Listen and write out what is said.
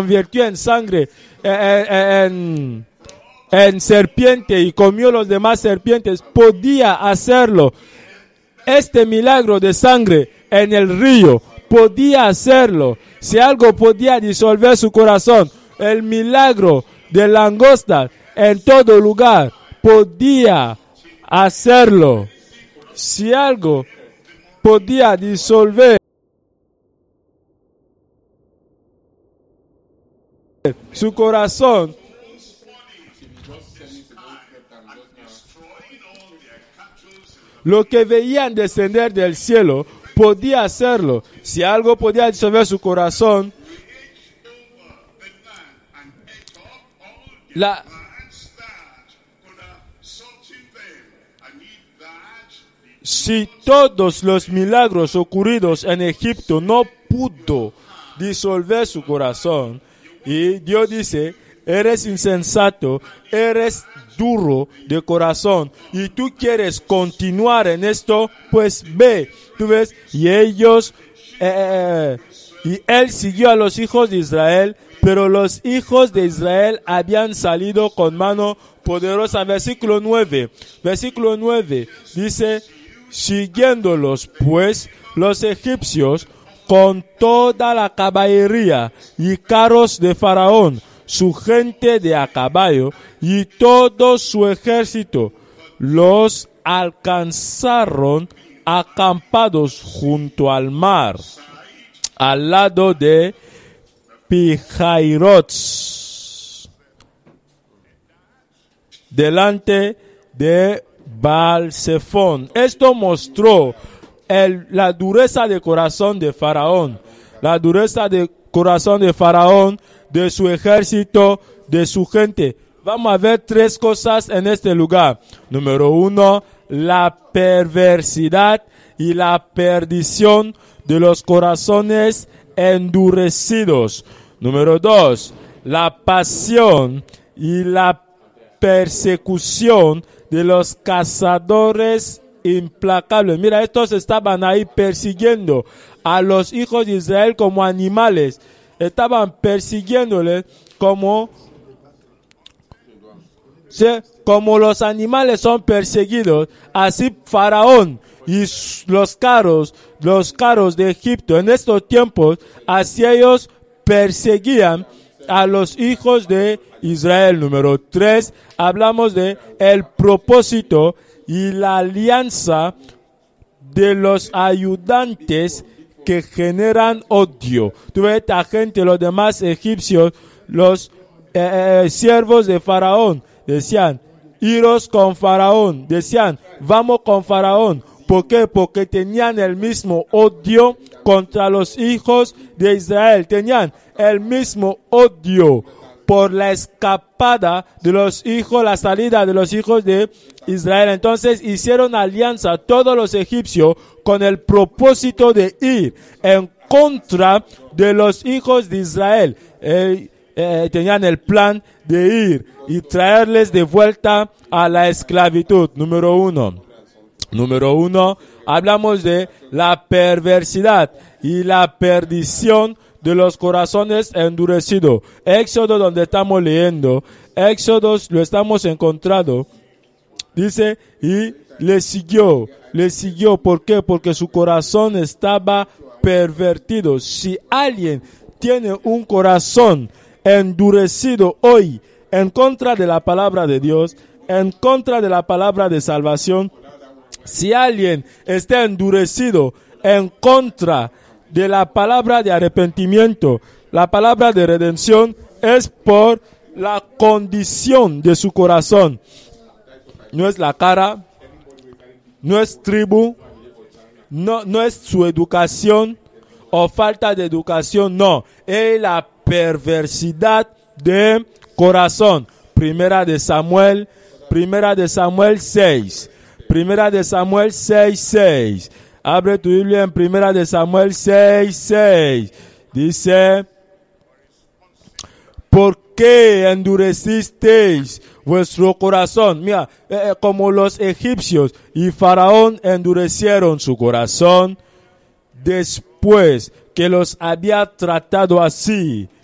convirtió en sangre, en serpiente y comió los demás serpientes, podía hacerlo. Este milagro de sangre en el río podía hacerlo. Si algo podía disolver su corazón, el milagro de langosta en todo lugar podía hacerlo. Si algo podía disolver su corazón, lo que veían descender del cielo podía hacerlo. Si algo podía disolver su corazón, si todos los milagros ocurridos en Egipto no pudo disolver su corazón, y Dios dice, eres insensato, eres duro de corazón, y tú quieres continuar en esto, pues ve, tú ves, y ellos, y él siguió a los hijos de Israel, pero los hijos de Israel habían salido con mano poderosa. Versículo 9 dice, siguiéndolos pues los egipcios con toda la caballería y carros de Faraón, su gente de a caballo y todo su ejército, los alcanzaron acampados junto al mar, al lado de Pijairots, delante de Baal-Zephón. Esto mostró la dureza de corazón de Faraón, la dureza de corazón de Faraón, de su ejército, de su gente. Vamos a ver tres cosas en este lugar. Número 1, la perversidad y la perdición de los corazones endurecidos. Número 2, la pasión y la persecución de los cazadores implacables. Mira, estos estaban ahí persiguiendo a los hijos de Israel como animales. Estaban persiguiéndoles como los animales son perseguidos. Así Faraón y los carros de Egipto en estos tiempos, así ellos perseguían a los hijos de Israel. Número 3, hablamos de el propósito y la alianza de los ayudantes que generan odio. Tú ves a gente, los demás egipcios, los siervos de Faraón, decían, iros con Faraón, decían, vamos con Faraón. ¿Por qué? Porque tenían el mismo odio contra los hijos de Israel. Tenían el mismo odio por la escapada de los hijos, la salida de los hijos de Israel. Entonces hicieron alianza todos los egipcios con el propósito de ir en contra de los hijos de Israel. Tenían el plan de ir y traerles de vuelta a la esclavitud. Número uno, hablamos de la perversidad y la perdición de los corazones endurecidos. Éxodo, donde estamos leyendo, Éxodo lo estamos encontrando. Dice, y le siguió. ¿Por qué? Porque su corazón estaba pervertido. Si alguien tiene un corazón endurecido hoy en contra de la palabra de Dios, en contra de la palabra de salvación, si alguien está endurecido en contra de la palabra de arrepentimiento, la palabra de redención, es por la condición de su corazón. No es la cara, no es tribu, no es su educación o falta de educación, no. Es la perversidad de corazón. Primera de Samuel 6. Primera de Samuel 6:6. Abre tu Biblia en Primera de Samuel 6:6. Dice, ¿por qué endurecisteis vuestro corazón? Mira, como los egipcios y Faraón endurecieron su corazón después que los había tratado así.